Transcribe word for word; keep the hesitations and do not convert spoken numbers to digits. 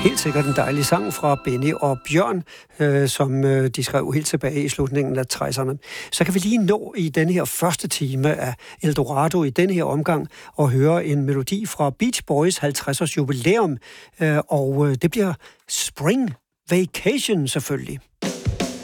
Helt sikkert en dejlig sang fra Benny og Bjørn, øh, som øh, de skrev helt tilbage i slutningen af tresserne. Så kan vi lige nå i den her første time af Eldorado i den her omgang og høre en melodi fra Beach Boys halvtreds års jubilæum, øh, og øh, det bliver Spring Vacation selvfølgelig.